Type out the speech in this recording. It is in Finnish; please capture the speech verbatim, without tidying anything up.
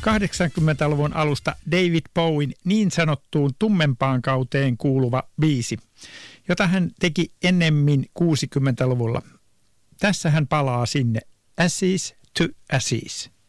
kahdeksankymmentäluvun alusta David Bowen niin sanottuun tummempaan kauteen kuuluva biisi, jota hän teki ennemmin kuusikymmentäluvulla. Tässä hän palaa sinne Ashes to Ashes.